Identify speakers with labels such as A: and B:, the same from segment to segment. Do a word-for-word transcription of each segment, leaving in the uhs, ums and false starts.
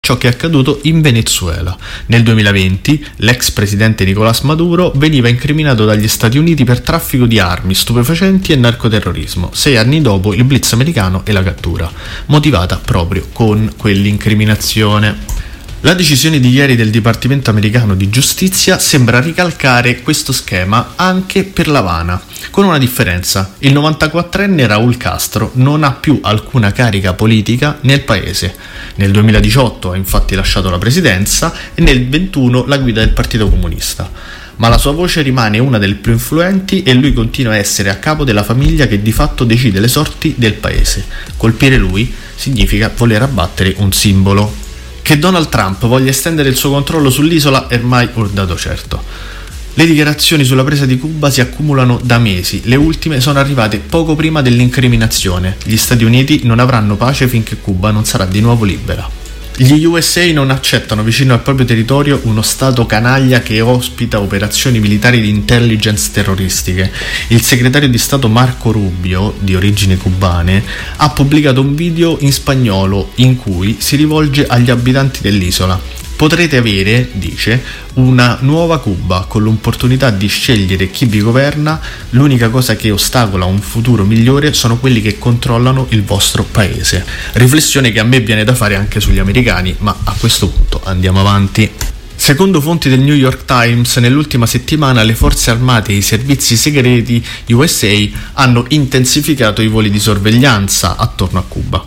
A: ciò che è accaduto in Venezuela. Nel duemilaventi l'ex presidente Nicolás Maduro veniva incriminato dagli Stati Uniti per traffico di armi, stupefacenti e narcoterrorismo, sei anni dopo il blitz americano e la cattura, motivata proprio con quell'incriminazione. La decisione di ieri del Dipartimento americano di giustizia sembra ricalcare questo schema anche per l'Havana, con una differenza: il novantaquattrenne Raúl Castro non ha più alcuna carica politica nel paese. Nel duemiladiciotto ha infatti lasciato la presidenza e nel ventuno la guida del Partito Comunista. Ma la sua voce rimane una delle più influenti e lui continua a essere a capo della famiglia che di fatto decide le sorti del paese. Colpire lui significa voler abbattere un simbolo. Che Donald Trump voglia estendere il suo controllo sull'isola è ormai un dato certo. Le dichiarazioni sulla presa di Cuba si accumulano da mesi, le ultime sono arrivate poco prima dell'incriminazione. Gli Stati Uniti non avranno pace finché Cuba non sarà di nuovo libera. Gli U S A non accettano vicino al proprio territorio uno stato canaglia che ospita operazioni militari di intelligence terroristiche. Il segretario di Stato Marco Rubio, di origini cubane, ha pubblicato un video in spagnolo in cui si rivolge agli abitanti dell'isola. Potrete avere, dice, una nuova Cuba con l'opportunità di scegliere chi vi governa. L'unica cosa che ostacola un futuro migliore sono quelli che controllano il vostro paese. Riflessione che a me viene da fare anche sugli americani, ma a questo punto andiamo avanti. Secondo fonti del New York Times, nell'ultima settimana le forze armate e i servizi segreti U S A hanno intensificato i voli di sorveglianza attorno a Cuba.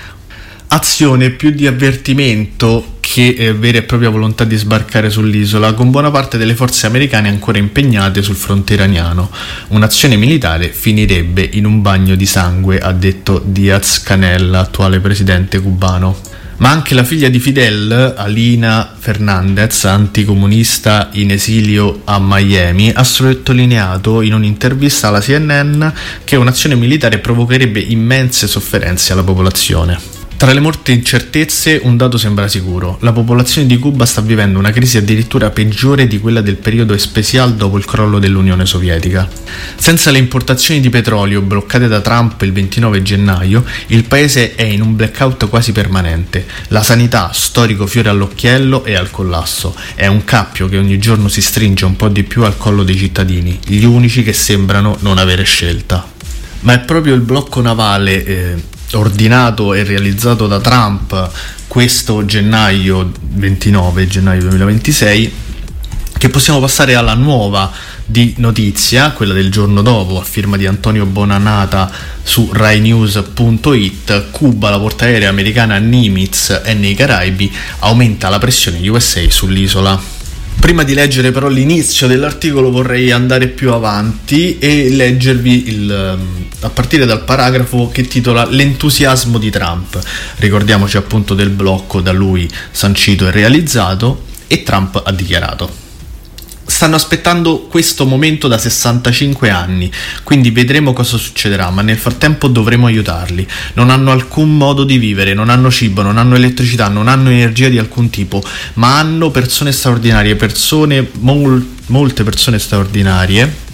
A: Azione più di avvertimento che eh, vera e propria volontà di sbarcare sull'isola, con buona parte delle forze americane ancora impegnate sul fronte iraniano. Un'azione militare finirebbe in un bagno di sangue, ha detto Díaz-Canel, attuale presidente cubano. Ma anche la figlia di Fidel, Alina Fernández, anticomunista in esilio a Miami, ha sottolineato in un'intervista alla C N N che un'azione militare provocherebbe immense sofferenze alla popolazione. Tra le molte incertezze un dato sembra sicuro: la popolazione di Cuba sta vivendo una crisi addirittura peggiore di quella del periodo especial dopo il crollo dell'Unione Sovietica. Senza le importazioni di petrolio bloccate da Trump il ventinove gennaio, il paese è in un blackout quasi permanente. La sanità, storico fiore all'occhiello, è al collasso. È un cappio che ogni giorno si stringe un po' di più al collo dei cittadini, gli unici che sembrano non avere scelta. Ma è proprio il blocco navale eh, ordinato e realizzato da Trump questo gennaio ventinove gennaio duemilaventisei che possiamo passare alla nuova di notizia, quella del giorno dopo, a firma di Antonio Bonanata su rai news punto it. Cuba, la portaerei americana Nimitz è nei Caraibi, aumenta la pressione U S A sull'isola. Prima di leggere però l'inizio dell'articolo vorrei andare più avanti e leggervi il, a partire dal paragrafo che titola L'entusiasmo di Trump. Ricordiamoci appunto del blocco da lui sancito e realizzato, e Trump ha dichiarato: stanno aspettando questo momento da sessantacinque anni, quindi vedremo cosa succederà, ma nel frattempo dovremo aiutarli. Non hanno alcun modo di vivere, non hanno cibo, non hanno elettricità, non hanno energia di alcun tipo, ma hanno persone straordinarie, persone, mol, molte persone straordinarie.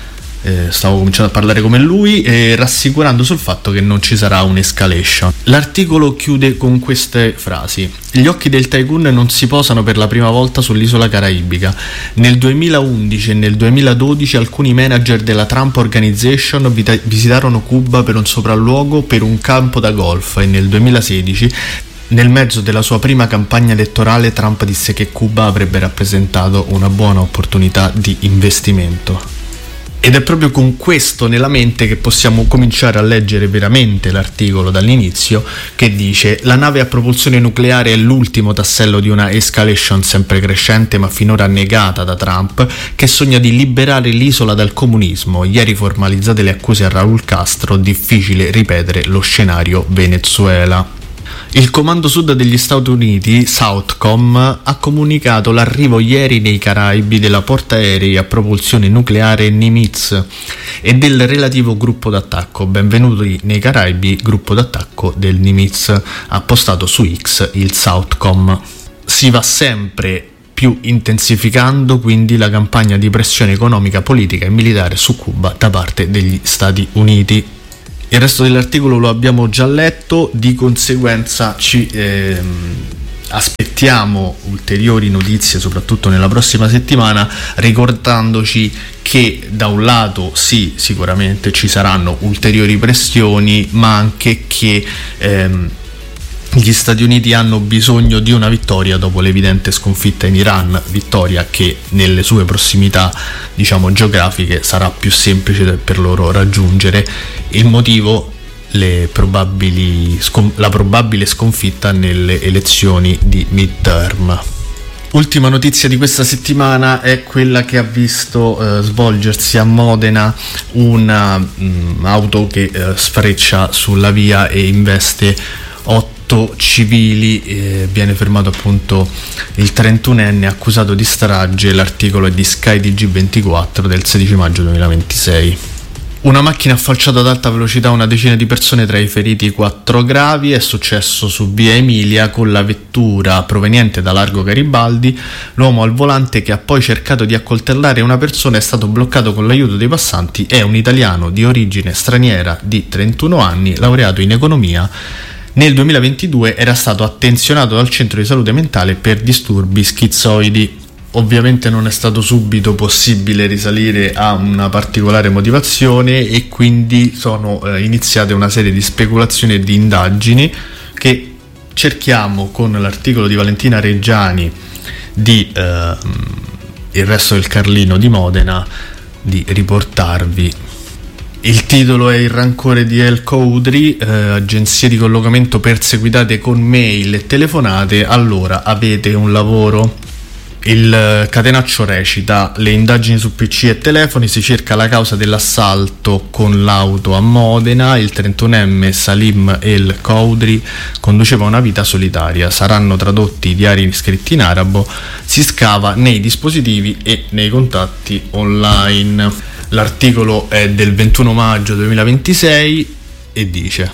A: Eh, stavo cominciando a parlare come lui, eh, rassicurando sul fatto che non ci sarà un'escalation. L'articolo chiude con queste frasi: gli occhi del tycoon non si posano per la prima volta sull'isola caraibica. Nel duemilaundici e nel duemiladodici alcuni manager della Trump Organization vita- visitarono Cuba per un sopralluogo per un campo da golf, e nel duemilasedici, nel mezzo della sua prima campagna elettorale, Trump disse che Cuba avrebbe rappresentato una buona opportunità di investimento. Ed è proprio con questo nella mente che possiamo cominciare a leggere veramente l'articolo dall'inizio, che dice: la nave a propulsione nucleare è l'ultimo tassello di una escalation sempre crescente ma finora negata da Trump, che sogna di liberare l'isola dal comunismo. Ieri formalizzate le accuse a Raúl Castro, difficile ripetere lo scenario Venezuela. Il Comando Sud degli Stati Uniti, Southcom, ha comunicato l'arrivo ieri nei Caraibi della portaerei a propulsione nucleare Nimitz e del relativo gruppo d'attacco. Benvenuti nei Caraibi, gruppo d'attacco del Nimitz, ha postato su X il Southcom. Si va sempre più intensificando quindi la campagna di pressione economica, politica e militare su Cuba da parte degli Stati Uniti. Il resto dell'articolo lo abbiamo già letto, di conseguenza ci ehm, aspettiamo ulteriori notizie soprattutto nella prossima settimana, ricordandoci che da un lato sì, sicuramente ci saranno ulteriori pressioni, ma anche che ehm, gli Stati Uniti hanno bisogno di una vittoria dopo l'evidente sconfitta in Iran, vittoria che nelle sue prossimità, diciamo, geografiche sarà più semplice per loro raggiungere. Il motivo: le probabili, la probabile sconfitta nelle elezioni di midterm. Ultima notizia di questa settimana è quella che ha visto eh, svolgersi a Modena una mh, auto che eh, sfreccia sulla via e investe otto civili. Eh, viene fermato appunto il trentunenne accusato di strage. L'articolo è di Sky T G ventiquattro del sedici maggio duemilaventisei. Una macchina ha falciato ad alta velocità una decina di persone, tra i feriti quattro gravi. È successo su via Emilia con la vettura proveniente da Largo Garibaldi. L'uomo al volante, che ha poi cercato di accoltellare una persona, è stato bloccato con l'aiuto dei passanti. È un italiano di origine straniera di trentuno anni, laureato in economia. Nel duemilaventidue era stato attenzionato dal centro di salute mentale per disturbi schizoidi. Ovviamente non è stato subito possibile risalire a una particolare motivazione e quindi sono eh, iniziate una serie di speculazioni e di indagini che cerchiamo, con l'articolo di Valentina Reggiani di eh, Il resto del Carlino di Modena, di riportarvi. Il titolo è Il rancore di El Coudri, eh, agenzie di collocamento perseguitate con mail e telefonate, allora avete un lavoro. Il catenaccio recita: le indagini su P C e telefoni, si cerca la causa dell'assalto con l'auto a Modena. Il trentunenne Salim El Coudri conduceva una vita solitaria. Saranno tradotti i diari scritti in arabo. Si scava nei dispositivi e nei contatti online. L'articolo è del ventuno maggio duemilaventisei e dice: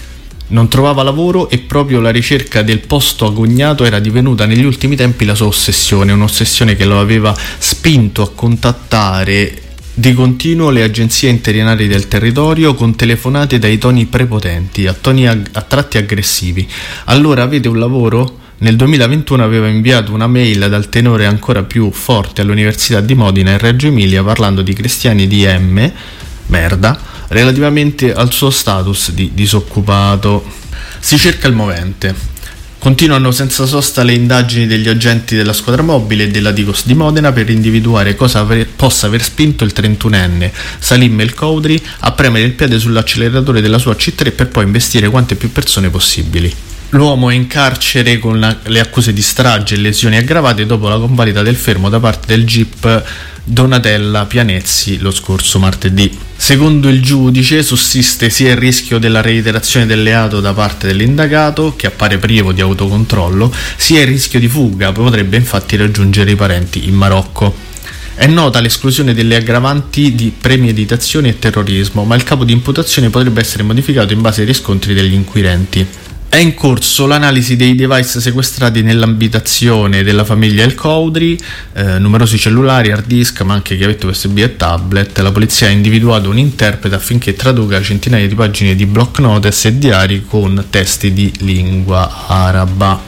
A: non trovava lavoro e proprio la ricerca del posto agognato era divenuta negli ultimi tempi la sua ossessione, un'ossessione che lo aveva spinto a contattare di continuo le agenzie interinali del territorio con telefonate dai toni prepotenti, a, toni ag- a tratti aggressivi. Allora avete un lavoro? Nel duemilaventuno aveva inviato una mail dal tenore ancora più forte all'Università di Modena e Reggio Emilia parlando di cristiani di M, merda, relativamente al suo status di disoccupato. Si cerca il movente. Continuano senza sosta le indagini degli agenti della squadra mobile e della Digos di Modena per individuare cosa aver, possa aver spinto il trentunenne Salim El Coudri a premere il piede sull'acceleratore della sua C tre per poi investire quante più persone possibili. L'uomo è in carcere con la, le accuse di strage e lesioni aggravate dopo la convalida del fermo da parte del G I P Donatella Pianezzi lo scorso martedì. Secondo il giudice sussiste sia il rischio della reiterazione del reato da parte dell'indagato, che appare privo di autocontrollo, sia il rischio di fuga, potrebbe infatti raggiungere i parenti in Marocco. È nota l'esclusione delle aggravanti di premeditazione e terrorismo, ma il capo di imputazione potrebbe essere modificato in base ai riscontri degli inquirenti. È in corso l'analisi dei device sequestrati nell'abitazione della famiglia El Coudri, eh, numerosi cellulari, hard disk, ma anche chiavette U S B e tablet. La polizia ha individuato un interprete affinché traduca centinaia di pagine di block notice e diari con testi di lingua araba.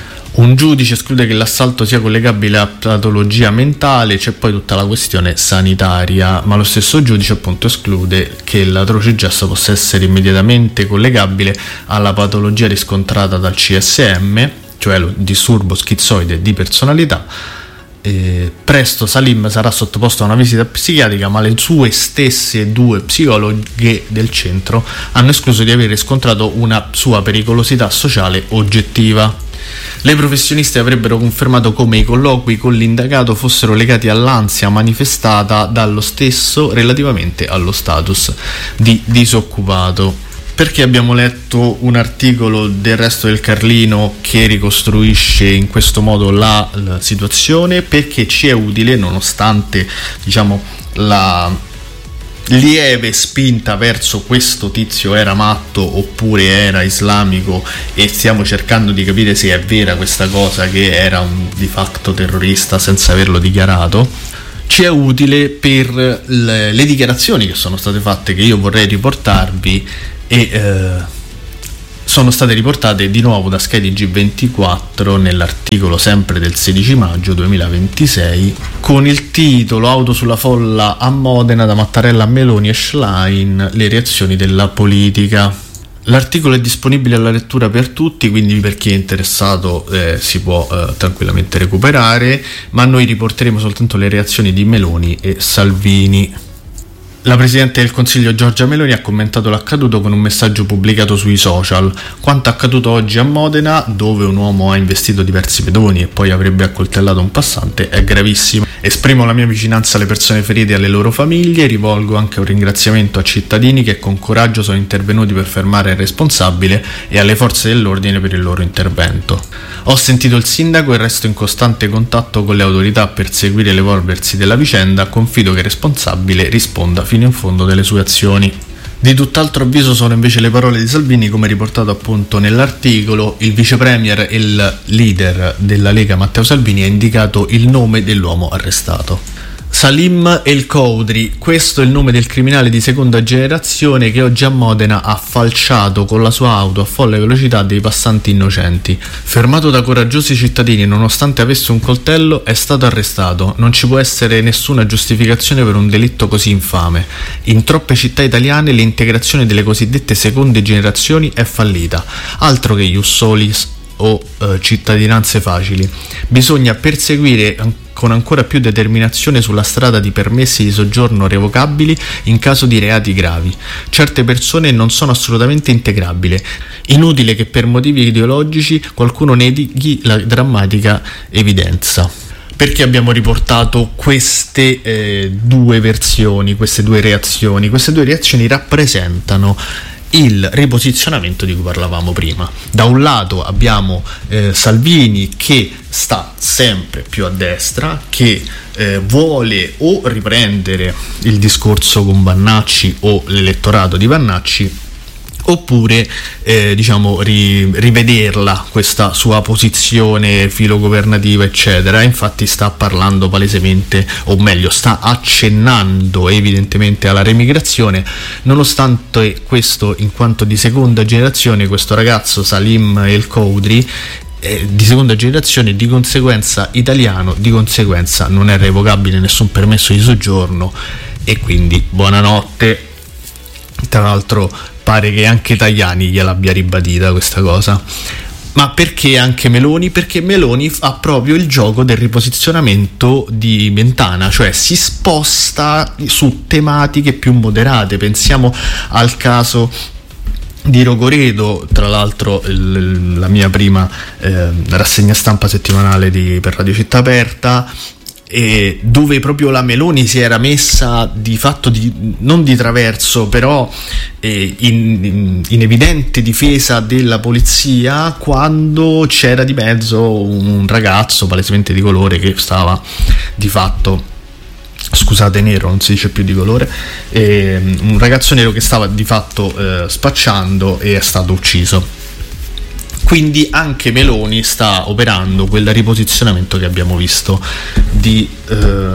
A: Un giudice esclude che l'assalto sia collegabile a patologia mentale, c'è poi tutta la questione sanitaria, ma lo stesso giudice appunto esclude che l'atroce gesto possa essere immediatamente collegabile alla patologia riscontrata dal C S M, cioè lo disturbo schizoide di personalità. Eh, presto Salim sarà sottoposto a una visita psichiatrica, ma le sue stesse due psicologhe del centro hanno escluso di aver riscontrato una sua pericolosità sociale oggettiva. Le professioniste avrebbero confermato come i colloqui con l'indagato fossero legati all'ansia manifestata dallo stesso relativamente allo status di disoccupato. Perché abbiamo letto un articolo del Resto del Carlino che ricostruisce in questo modo la, la situazione? Perché ci è utile, nonostante diciamo la lieve spinta verso questo tizio era matto oppure era islamico, e stiamo cercando di capire se è vera questa cosa, che era un di facto terrorista senza averlo dichiarato. Ci è utile per le, le dichiarazioni che sono state fatte, che io vorrei riportarvi, e eh, sono state riportate di nuovo da Sky T G ventiquattro nell'articolo sempre del sedici maggio duemilaventisei con il titolo "Auto sulla folla a Modena da Mattarella a Meloni e Schlein, le reazioni della politica". L'articolo è disponibile alla lettura per tutti, quindi per chi è interessato eh, si può eh, tranquillamente recuperare, ma noi riporteremo soltanto le reazioni di Meloni e Salvini. La Presidente del Consiglio Giorgia Meloni ha commentato l'accaduto con un messaggio pubblicato sui social. Quanto accaduto oggi a Modena, dove un uomo ha investito diversi pedoni e poi avrebbe accoltellato un passante, è gravissimo. Esprimo la mia vicinanza alle persone ferite e alle loro famiglie, rivolgo anche un ringraziamento a cittadini che con coraggio sono intervenuti per fermare il responsabile e alle forze dell'ordine per il loro intervento. Ho sentito il sindaco e resto in costante contatto con le autorità per seguire l'evolversi della vicenda, confido che il responsabile risponda fino in fondo delle sue azioni. Di tutt'altro avviso sono invece le parole di Salvini, come riportato appunto nell'articolo. Il vice premier e il leader della Lega Matteo Salvini ha indicato il nome dell'uomo arrestato. Salim El Khoudry, questo è il nome del criminale di seconda generazione che oggi a Modena ha falciato con la sua auto a folle velocità dei passanti innocenti. Fermato da coraggiosi cittadini nonostante avesse un coltello, è stato arrestato. Non ci può essere nessuna giustificazione per un delitto così infame. In troppe città italiane l'integrazione delle cosiddette seconde generazioni è fallita. Altro che ius solis o eh, cittadinanze facili. Bisogna perseguire con ancora più determinazione sulla strada di permessi di soggiorno revocabili in caso di reati gravi. Certe persone non sono assolutamente integrabili. Inutile che per motivi ideologici qualcuno neghi la drammatica evidenza. Perché abbiamo riportato queste eh, due versioni, queste due reazioni? Queste due reazioni rappresentano il riposizionamento di cui parlavamo prima. Da un lato abbiamo eh, Salvini che sta sempre più a destra, che eh, vuole o riprendere il discorso con Vannacci o l'elettorato di Vannacci, oppure eh, diciamo ri, rivederla questa sua posizione filogovernativa eccetera. Infatti sta parlando palesemente, o meglio sta accennando evidentemente alla remigrazione. Nonostante questo, in quanto di seconda generazione, questo ragazzo Salim El Khoudry eh, di seconda generazione, di conseguenza italiano, di conseguenza non è revocabile nessun permesso di soggiorno e quindi buonanotte. Tra l'altro pare che anche Tajani gliel'abbia ribadita questa cosa. Ma perché anche Meloni? Perché Meloni fa proprio il gioco del riposizionamento di Mentana, cioè si sposta su tematiche più moderate. Pensiamo al caso di Rogoredo, tra l'altro il, la mia prima eh, rassegna stampa settimanale di, per Radio Città Aperta, e dove proprio la Meloni si era messa di fatto di, non di traverso, però eh, in, in, in evidente difesa della polizia quando c'era di mezzo un ragazzo palesemente di colore che stava di fatto, scusate, nero, non si dice più di colore, eh, un ragazzo nero che stava di fatto eh, spacciando e è stato ucciso. Quindi anche Meloni sta operando quel riposizionamento che abbiamo visto di, eh,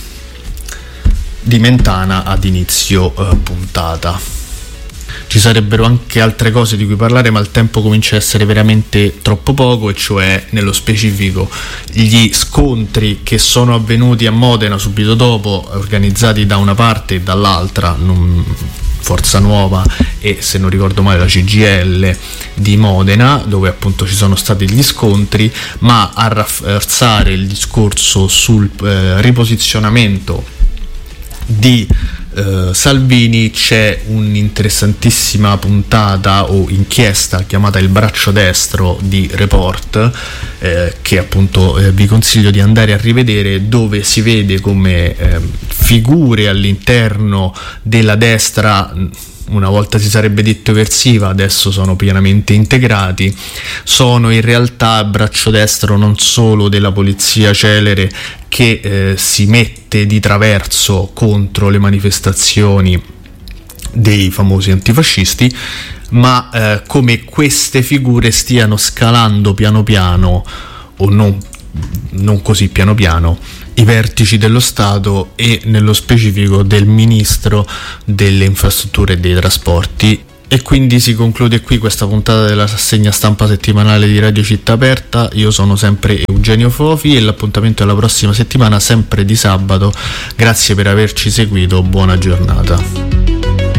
A: di Mentana ad inizio eh, puntata. Ci sarebbero anche altre cose di cui parlare, ma il tempo comincia a essere veramente troppo poco, e cioè nello specifico gli scontri che sono avvenuti a Modena subito dopo, organizzati da una parte e dall'altra, non, Forza Nuova e, se non ricordo male, la C G I L di Modena, dove appunto ci sono stati gli scontri. Ma a rafforzare il discorso sul eh, riposizionamento di Uh, Salvini c'è un'interessantissima puntata o inchiesta chiamata Il braccio destro di Report, eh, che appunto eh, vi consiglio di andare a rivedere, dove si vede come eh, figure all'interno della destra, una volta si sarebbe detto eversiva, adesso sono pienamente integrati, sono in realtà braccio destro non solo della polizia celere che eh, si mette di traverso contro le manifestazioni dei famosi antifascisti, ma eh, come queste figure stiano scalando piano piano, o non, non così piano piano, i vertici dello Stato, e nello specifico del ministro delle infrastrutture e dei trasporti. E quindi si conclude qui questa puntata della rassegna stampa settimanale di Radio Città Aperta. Io sono sempre Eugenio Fofi e l'appuntamento è la prossima settimana, sempre di sabato. Grazie per averci seguito, buona giornata.